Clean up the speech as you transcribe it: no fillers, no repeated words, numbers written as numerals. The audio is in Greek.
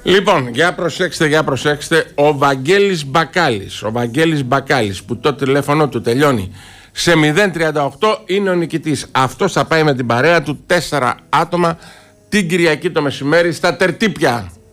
Λοιπόν, για προσέξτε, ο Βαγγέλης Μπακάλης, που το τηλέφωνο του τελειώνει σε 038, είναι ο νικητής. Αυτός θα πάει με την παρέα του 4 άτομα την Κυριακή το μεσημέρι στα Τερτύπια.